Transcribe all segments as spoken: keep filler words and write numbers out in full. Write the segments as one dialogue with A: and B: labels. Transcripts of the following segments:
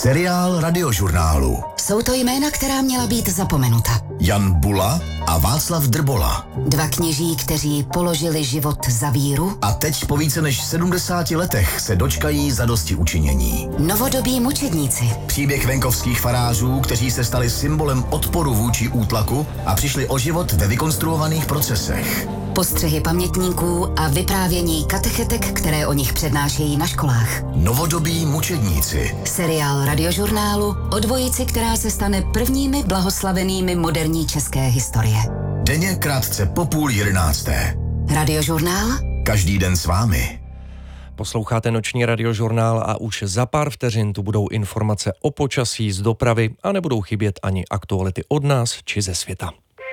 A: Seriál Radiožurnálu.
B: Jsou to jména, která měla být zapomenuta.
A: Jan Bula a Václav Drbola.
B: Dva kněží, kteří položili život za víru.
A: A teď po více než sedmdesáti letech se dočkají zadosti učinění.
B: Novodobí mučedníci.
A: Příběh venkovských farářů, kteří se stali symbolem odporu vůči útlaku a přišli o život ve vykonstruovaných procesech.
B: Postřehy pamětníků a vyprávění katechetek, které o nich přednášejí na školách.
A: Novodobí mučedníci.
B: Seriál Radiožurnálu o dvojici, která se stane prvními blahoslavenými moderní české historie.
A: Denně krátce po půl jedenácté.
B: Radiožurnál?
A: Každý den s vámi.
C: Posloucháte noční Radiožurnál a už za pár vteřin tu budou informace o počasí z dopravy a nebudou chybět ani aktuality od nás či ze světa.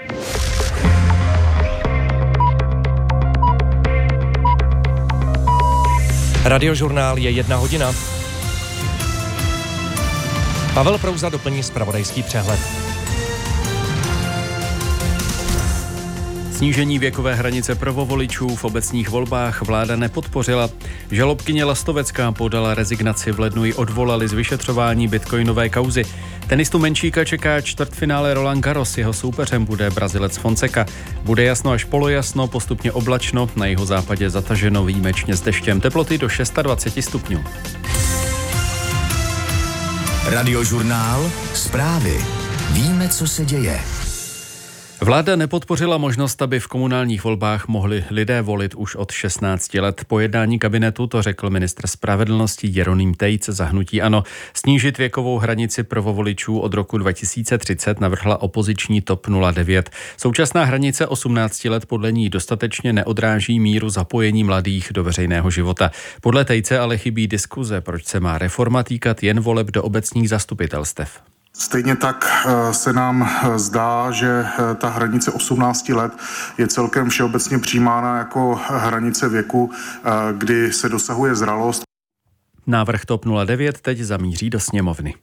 C: Radiožurnál je jedna hodina. Pavel Prouza doplní zpravodajský přehled.
D: Snížení věkové hranice prvovoličů v obecních volbách vláda nepodpořila. Žalobkyně Lastovecká podala rezignaci, v lednu ji odvolali z vyšetřování bitcoinové kauzy. Tenistu Menčíka čeká čtvrtfinále Roland Garros, jeho soupeřem bude Brazilec Fonseca. Bude jasno až polojasno, postupně oblačno, na jeho západě zataženo výjimečně s deštěm, teploty do dvacet šest stupňů.
A: Radiožurnál, zprávy. Víme, co se děje.
D: Vláda nepodpořila možnost, aby v komunálních volbách mohli lidé volit už od šestnácti let. Po jednání kabinetu to řekl ministr spravedlnosti Jeroným Tejc za hnutí ANO. Snížit věkovou hranici prvovoličů od roku dva tisíce třicet navrhla opoziční T O P nula devět. Současná hranice osmnácti let podle ní dostatečně neodráží míru zapojení mladých do veřejného života. Podle Tejce ale chybí diskuze, proč se má reforma týkat jen voleb do obecních zastupitelstev.
E: Stejně tak se nám zdá, že ta hranice osmnácti let je celkem všeobecně přijímána jako hranice věku, kdy se dosahuje zralost.
D: Návrh T O P nula devět teď zamíří do sněmovny.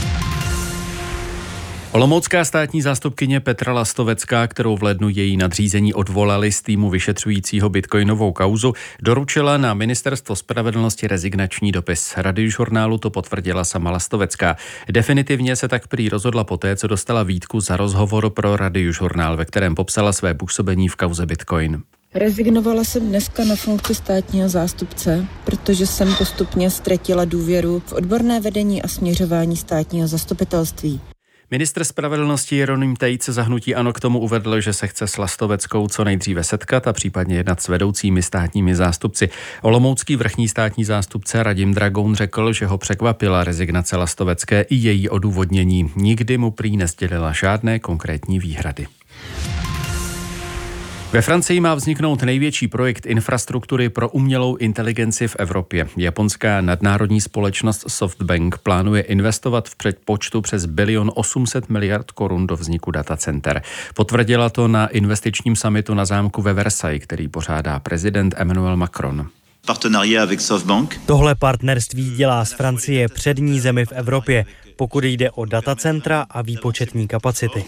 D: Olomoucká státní zástupkyně Petra Lastovecká, kterou v lednu její nadřízení odvolali z týmu vyšetřujícího bitcoinovou kauzu, doručila na ministerstvo spravedlnosti rezignační dopis. Radiožurnálu to potvrdila sama Lastovecká. Definitivně se tak prý rozhodla poté, co dostala výtku za rozhovor pro Radiožurnál, ve kterém popsala své působení v kauze Bitcoin.
F: Rezignovala jsem dneska na funkci státního zástupce, protože jsem postupně ztratila důvěru v odborné vedení a směřování státního zastupitelství.
D: Ministr spravedlnosti Jeroným Tejc za hnutí ANO k tomu uvedl, že se chce s Lastoveckou co nejdříve setkat a případně jednat s vedoucími státními zástupci. Olomoucký vrchní státní zástupce Radim Dragoun řekl, že ho překvapila rezignace Lastovecké i její odůvodnění. Nikdy mu prý nesdělila žádné konkrétní výhrady. Ve Francii má vzniknout největší projekt infrastruktury pro umělou inteligenci v Evropě. Japonská nadnárodní společnost SoftBank plánuje investovat v předpočtu přes bilion osm set miliard korun do vzniku datacenter. Potvrdila to na investičním summitu na zámku ve Versailles, který pořádá prezident Emmanuel Macron.
G: Tohle partnerství dělá z Francie přední zemi v Evropě, pokud jde o datacentra a výpočetní kapacity.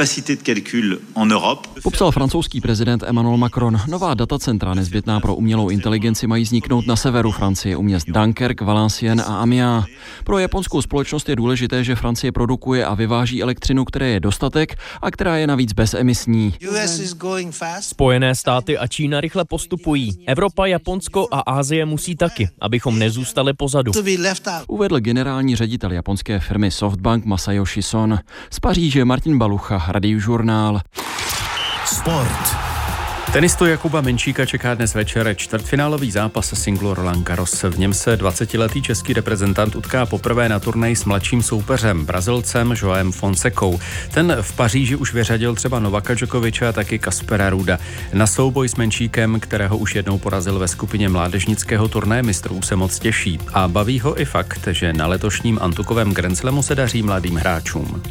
H: Popsal francouzský prezident Emmanuel Macron. Nová datacentra nezbytná pro umělou inteligenci mají vzniknout na severu Francie u měst Dunkerque, Valenciennes a Amiens. Pro japonskou společnost je důležité, že Francie produkuje a vyváží elektřinu, které je dostatek a která je navíc bezemisní.
I: Spojené státy a Čína rychle postupují. Evropa, Japonsko a Asie musí taky, abychom nezůstali pozadu.
H: Uvedl generální ředitel japonské firmy SoftBank Masayoshi Son. Z Paříže Martin Balucha, Radiožurnál.
A: Sport.
D: Tenistu Jakuba Menčíka čeká dnes večer čtvrtfinálový zápas singlu Roland Garros. V něm se dvacetiletý český reprezentant utká poprvé na turnaji s mladším soupeřem, Brazilcem Joaem Fonsecou. Ten v Paříži už vyřadil třeba Novaka Djokoviče a taky Kaspera Ruda. Na souboj s Menčíkem, kterého už jednou porazil ve skupině mládežnického turnaje mistrů, se moc těší. A baví ho i fakt, že na letošním antukovém Grand Slamu se daří mladým hráčům.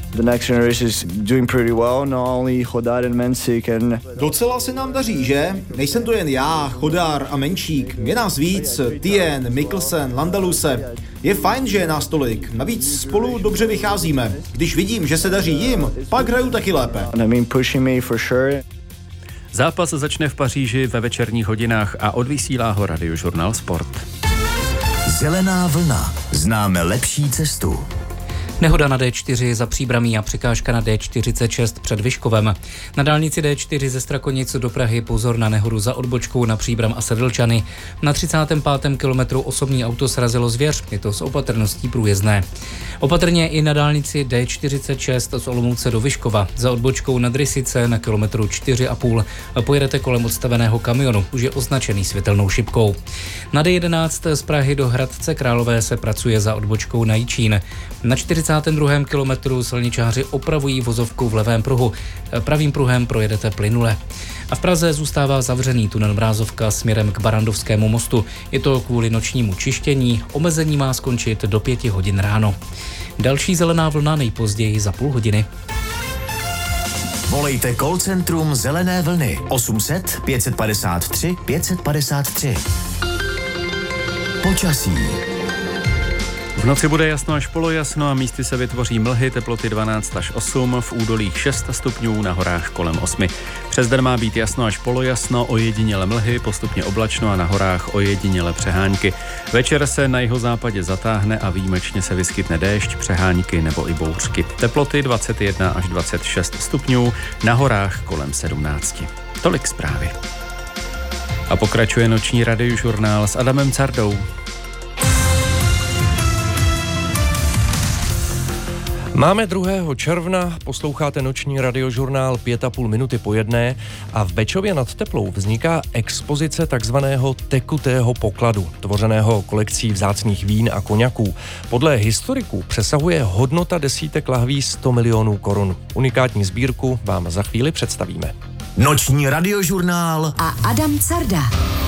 J: Docela se nám daří, že? Nejsem to jen já, Chodár a Menčík. Je nás víc, Tien, Mikkelsen, Landaluse. Je fajn, že je nás tolik. Navíc spolu dobře vycházíme. Když vidím, že se daří jim, pak hraju taky lépe.
D: Zápas začne v Paříži ve večerních hodinách a odvysílá ho Radiožurnál Sport.
A: Zelená vlna. Známe lepší cestu.
K: Nehoda na D čtyři za Příbramí a překážka na D čtyřicet šest před Vyškovem. Na dálnici D čtyři ze Strakonic do Prahy pozor na nehodu za odbočkou na Příbram a Sedlčany. Na třicátém pátém kilometru osobní auto srazilo zvěř, je to s opatrností průjezdné. Opatrně i na dálnici D čtyřicet šest z Olomouce do Vyškova. Za odbočkou na Rysice na kilometru čtyři a půl pojedete kolem odstaveného kamionu, už je označený světelnou šipkou. Na D jedenáct z Prahy do Hradce Králové se pracuje za odbočkou na Jičín. Na čtyřicátém druhém kilometru silničáři opravují vozovku v levém pruhu. Pravým pruhem projedete plynule. A v Praze zůstává zavřený tunel Mrázovka směrem k Barandovskému mostu. Je to kvůli nočnímu čištění. Omezení má skončit do pěti hodin ráno. Další zelená vlna nejpozději za půl hodiny.
A: Volejte call centrum Zelené vlny osm set pět padesát tři pět padesát tři. Počasí.
D: V noci bude jasno až polojasno a místy se vytvoří mlhy, teploty dvanáct až osm, v údolích šest stupňů, na horách kolem osm. Přes den má být jasno až polojasno, ojediněle mlhy, postupně oblačno a na horách ojediněle přehánky. Večer se na jihozápadě zatáhne a výjimečně se vyskytne déšť, přehánky nebo i bouřky. Teploty dvacet jedna až dvacet šest stupňů, na horách kolem sedmnáct. Tolik zprávy. A pokračuje noční radiožurnál s Adamem Cardou.
C: Máme druhého června, posloucháte noční radiožurnál pět a půl minuty po jedné a v Bečově nad Teplou vzniká expozice takzvaného tekutého pokladu, tvořeného kolekcí vzácných vín a koňaků. Podle historiků přesahuje hodnota desítek lahví sto milionů korun. Unikátní sbírku vám za chvíli představíme.
A: Noční radiožurnál
B: a Adam Carda.